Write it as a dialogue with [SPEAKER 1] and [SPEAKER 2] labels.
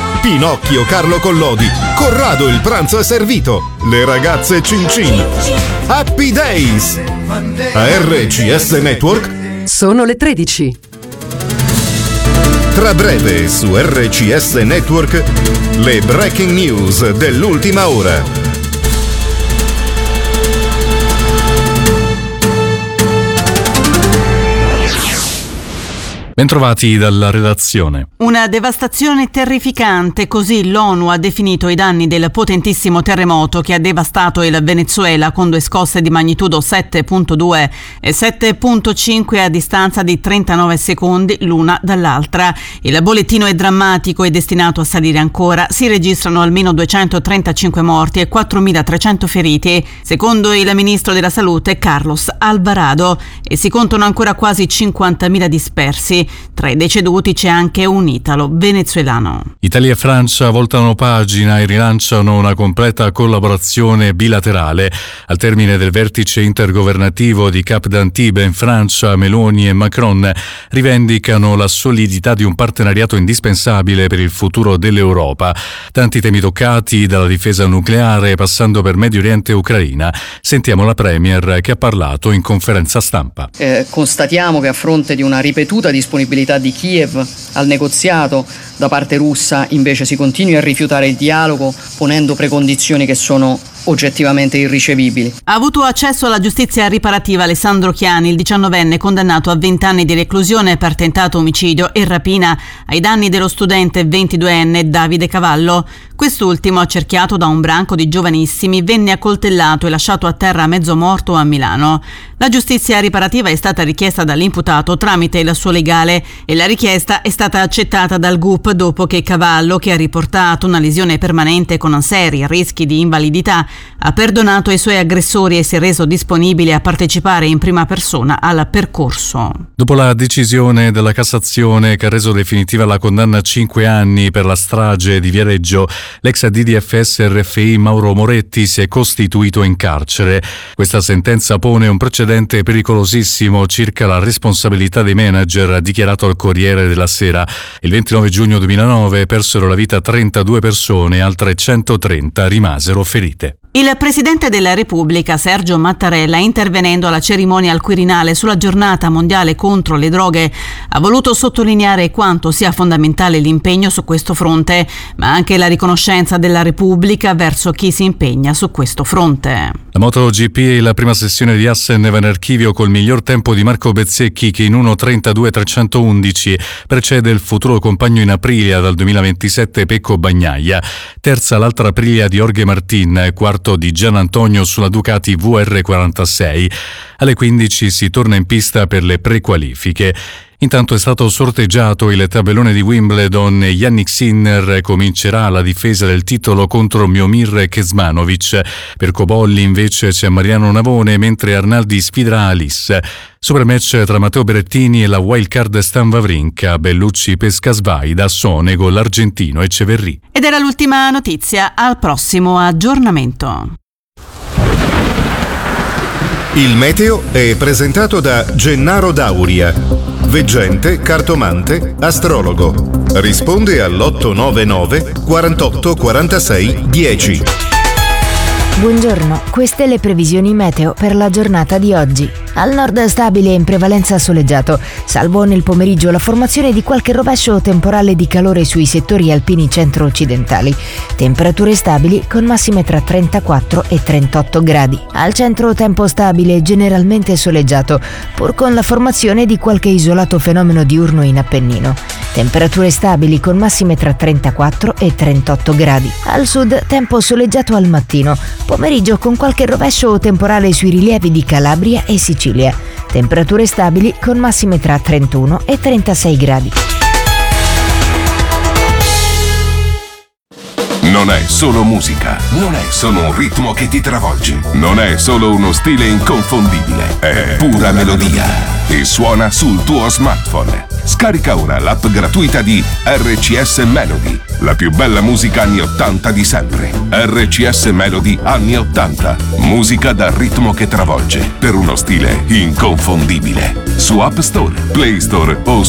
[SPEAKER 1] Pinocchio Carlo Collodi, Corrado il pranzo è servito, le ragazze Cin Cin. Happy Days! A RCS Network
[SPEAKER 2] sono le 13.
[SPEAKER 1] Tra breve su RCS Network le breaking news dell'ultima ora.
[SPEAKER 3] Bentrovati dalla redazione.
[SPEAKER 4] Una devastazione terrificante, così l'ONU ha definito i danni del potentissimo terremoto che ha devastato il Venezuela con 2 scosse di magnitudo 7.2 e 7.5 a distanza di 39 secondi l'una dall'altra. Il bollettino è drammatico e destinato a salire ancora. Si registrano almeno 235 morti e 4.300 feriti, secondo il ministro della Salute Carlos Alvarado, e si contano ancora quasi 50.000 dispersi. Tra i deceduti c'è anche un italo-venezuelano.
[SPEAKER 3] Italia e Francia voltano pagina e rilanciano una completa collaborazione bilaterale. Al termine del vertice intergovernativo di Cap d'Antibes in Francia, Meloni e Macron rivendicano la solidità di un partenariato indispensabile per il futuro dell'Europa. Tanti temi toccati, dalla difesa nucleare passando per Medio Oriente e Ucraina. Sentiamo la Premier che ha parlato in conferenza stampa.
[SPEAKER 5] Constatiamo che a fronte di una ripetuta disponibilità di Kiev al negoziato, da parte russa invece si continui a rifiutare il dialogo, ponendo precondizioni che sono oggettivamente irricevibili.
[SPEAKER 4] Ha avuto accesso alla giustizia riparativa Alessandro Chiani, il 19enne condannato a 20 anni di reclusione per tentato omicidio e rapina ai danni dello studente 22enne Davide Cavallo. Quest'ultimo, accerchiato da un branco di giovanissimi, venne accoltellato e lasciato a terra mezzo morto a Milano. La giustizia riparativa è stata richiesta dall'imputato tramite il suo legale e la richiesta è stata accettata dal GUP dopo che Cavallo, che ha riportato una lesione permanente con seri rischi di invalidità, ha perdonato i suoi aggressori e si è reso disponibile a partecipare in prima persona al percorso.
[SPEAKER 3] Dopo la decisione della Cassazione che ha reso definitiva la condanna a 5 anni per la strage di Viareggio, l'ex DDFS RFI Mauro Moretti si è costituito in carcere. Questa sentenza pone un precedente pericolosissimo circa la responsabilità dei manager, ha dichiarato al Corriere della Sera. Il 29 giugno 2009 persero la vita 32 persone e altre 130 rimasero ferite.
[SPEAKER 4] Il Presidente della Repubblica, Sergio Mattarella, intervenendo alla cerimonia al Quirinale sulla giornata mondiale contro le droghe, ha voluto sottolineare quanto sia fondamentale l'impegno su questo fronte, ma anche la riconoscenza della Repubblica verso chi si impegna su questo fronte.
[SPEAKER 3] La MotoGP e la prima sessione di Assen va in archivio col miglior tempo di Marco Bezzecchi che in 1:32.311 precede il futuro compagno in Aprilia dal 2027 Pecco Bagnaia. Terza l'altra Aprilia di Jorge Martin, quarto di Gian Antonio sulla Ducati VR46. Alle 15 si torna in pista per le prequalifiche. Intanto è stato sorteggiato il tabellone di Wimbledon e Jannik Sinner comincerà la difesa del titolo contro Miomir Kecmanovic. Per Cobolli invece c'è Mariano Navone, mentre Arnaldi sfiderà Alice. Supermatch tra Matteo Berrettini e la wildcard Stan Wawrinka, Bellucci pesca Svaida, Sonego, l'Argentino e Ceverry.
[SPEAKER 4] Ed era l'ultima notizia, al prossimo aggiornamento.
[SPEAKER 1] Il meteo è presentato da Gennaro Dauria, veggente, cartomante, astrologo. Risponde all'899 48 46 10.
[SPEAKER 6] Buongiorno, queste le previsioni meteo per la giornata di oggi. Al nord stabile e in prevalenza soleggiato, salvo nel pomeriggio la formazione di qualche rovescio temporale di calore sui settori alpini centro-occidentali. Temperature stabili con massime tra 34 e 38 gradi. Al centro tempo stabile, generalmente soleggiato, pur con la formazione di qualche isolato fenomeno diurno in Appennino. Temperature stabili con massime tra 34 e 38 gradi. Al sud tempo soleggiato al mattino, pomeriggio con qualche rovescio temporale sui rilievi di Calabria e Sicilia. Temperature stabili con massime tra 31 e 36 gradi.
[SPEAKER 7] Non è solo musica, non è solo un ritmo che ti travolge, non è solo uno stile inconfondibile, è pura melodia e suona sul tuo smartphone. Scarica ora l'app gratuita di RCS Melody, la più bella musica anni 80 di sempre. RCS Melody anni 80, musica dal ritmo che travolge, per uno stile inconfondibile. Su App Store, Play Store o